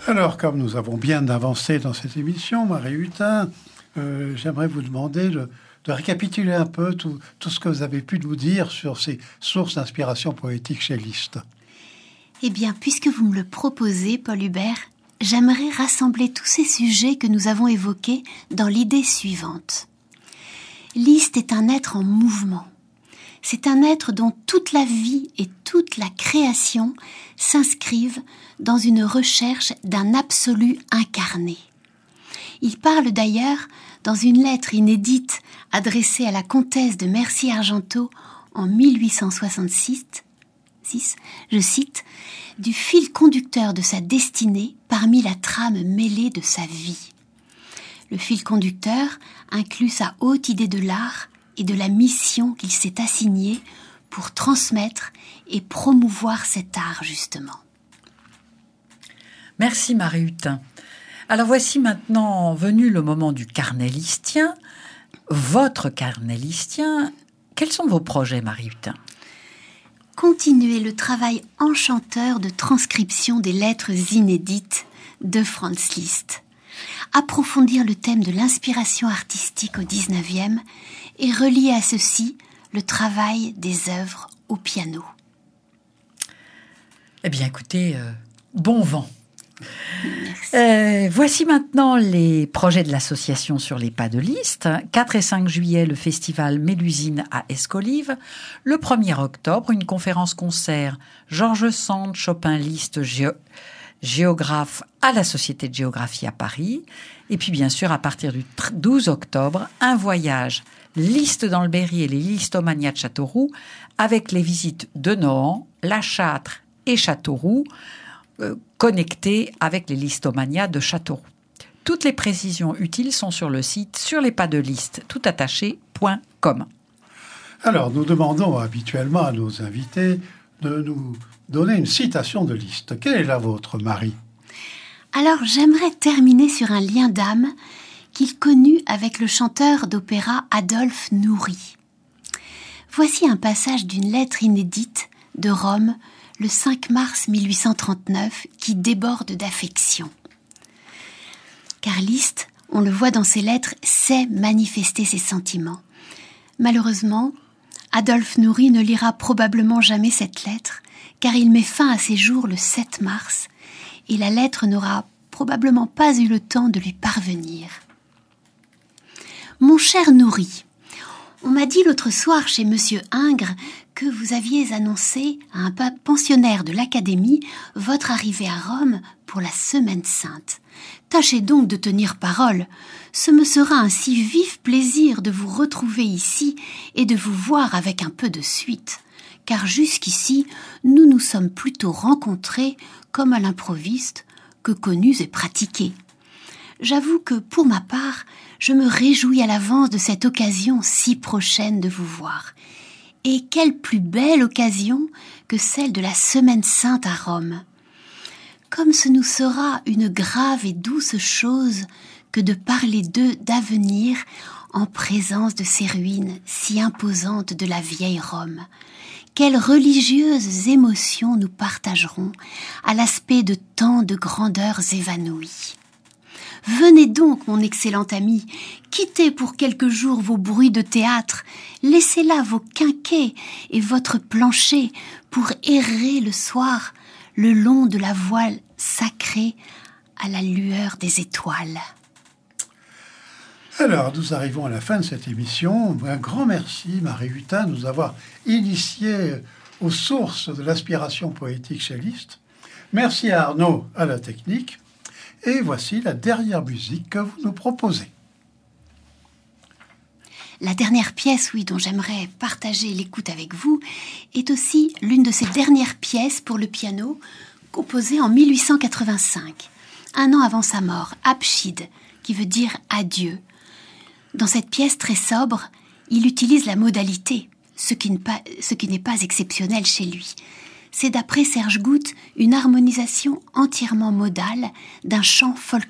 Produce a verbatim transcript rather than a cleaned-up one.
Alors, comme nous avons bien avancé dans cette émission, Marie Hutin, euh, j'aimerais vous demander de, de récapituler un peu tout, tout ce que vous avez pu nous dire sur ces sources d'inspiration poétique chez Liszt. Eh bien, puisque vous me le proposez, Paul Hubert, j'aimerais rassembler tous ces sujets que nous avons évoqués dans l'idée suivante. Liszt est un être en mouvement. C'est un être dont toute la vie et toute la création s'inscrivent dans une recherche d'un absolu incarné. Il parle d'ailleurs, dans une lettre inédite adressée à la comtesse de Mercy-Argenteau en mille huit cent soixante-six, je cite, « du fil conducteur de sa destinée parmi la trame mêlée de sa vie ». Le fil conducteur inclut sa haute idée de l'art et de la mission qu'il s'est assignée pour transmettre et promouvoir cet art, justement. Merci Marie Hutin. Alors voici maintenant venu le moment du carnet listien. Votre carnet listien, quels sont vos projets, Marie Hutin ? Continuer le travail enchanteur de transcription des lettres inédites de Franz Liszt. Approfondir le thème de l'inspiration artistique au dix-neuvième et relier à ceci le travail des œuvres au piano. Eh bien, écoutez, euh, bon vent. Euh, voici maintenant les projets de l'association sur les pas de Liszt. quatre et cinq juillet, le festival Mélusine à Escolives. Le premier octobre, une conférence-concert Georges Sand, Chopin, Liszt, Gé- géographe à la Société de géographie à Paris. Et puis, bien sûr, à partir du douze octobre, un voyage Liszt dans le Berry et les Listomanias de Châteauroux avec les visites de Nohant, La Châtre et Châteauroux, euh, connectés avec les Listomanias de Châteauroux. Toutes les précisions utiles sont sur le site sur les pas de Liszt toutattaché point com. Alors, nous demandons habituellement à nos invités de nous donner une citation de Liszt. Quelle est la vôtre, Marie ? Alors, j'aimerais terminer sur un lien d'âme qu'il connut avec le chanteur d'opéra Adolphe Nourry. Voici un passage d'une lettre inédite de Rome, le cinq mars mille huit cent trente-neuf, qui déborde d'affection. Car Liszt, on le voit dans ses lettres, sait manifester ses sentiments. Malheureusement, Adolphe Nourry ne lira probablement jamais cette lettre, car il met fin à ses jours le sept mars, et la lettre n'aura probablement pas eu le temps de lui parvenir. Mon cher Nourry, on m'a dit l'autre soir chez Monsieur Ingres que vous aviez annoncé à un pensionnaire de l'Académie votre arrivée à Rome pour la Semaine Sainte. Tâchez donc de tenir parole. Ce me sera un si vif plaisir de vous retrouver ici et de vous voir avec un peu de suite, car jusqu'ici, nous nous sommes plutôt rencontrés comme à l'improviste que connus et pratiqués. J'avoue que, pour ma part, je me réjouis à l'avance de cette occasion si prochaine de vous voir. Et quelle plus belle occasion que celle de la Semaine Sainte à Rome. Comme ce nous sera une grave et douce chose que de parler d'eux d'avenir en présence de ces ruines si imposantes de la vieille Rome. Quelles religieuses émotions nous partagerons à l'aspect de tant de grandeurs évanouies. Venez donc, mon excellent ami, quittez pour quelques jours vos bruits de théâtre, laissez là vos quinquets et votre plancher pour errer le soir le long de la voile sacrée à la lueur des étoiles. Alors, nous arrivons à la fin de cette émission. Un grand merci, Marie Hutin, de nous avoir initiés aux sources de l'inspiration poétique chez Liszt. Merci à Arnaud à la technique. Et voici la dernière musique que vous nous proposez. La dernière pièce, oui, dont j'aimerais partager l'écoute avec vous, est aussi l'une de ces dernières pièces pour le piano, composée en mille huit cent quatre-vingt-cinq, un an avant sa mort, Abschied, qui veut dire adieu. Dans cette pièce très sobre, il utilise la modalité, ce qui n'est pas, ce qui n'est pas exceptionnel chez lui. C'est d'après Serge Goutte une harmonisation entièrement modale d'un chant folklorique.